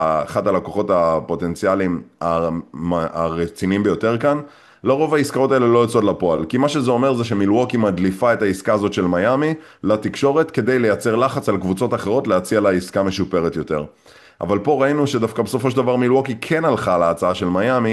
אחד הלקוחות הפוטנציאליים הרציניים ביותר כאן, לרוב העסקאות האלה לא יוצאות לפועל, כי מה שזה אומר זה שמילווקי מדליפה את העסקה הזאת של מיאמי לתקשורת כדי לייצר לחץ על קבוצות אחרות להציע לה עסקה משופרת יותר. אבל פה ראינו שדווקא בסופו של דבר מילווקי כן הלכה על ההצעה של מיאמי,